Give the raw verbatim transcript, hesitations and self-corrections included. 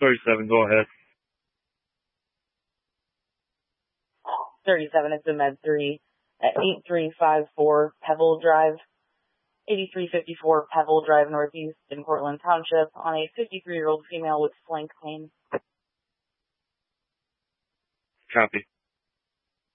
thirty-seven, go ahead. thirty-seven, it's a Med three at eight three five four Pebble Drive, eighty-three fifty-four Pebble Drive Northeast in Portland Township on a fifty-three-year-old female with flank pain. Copy.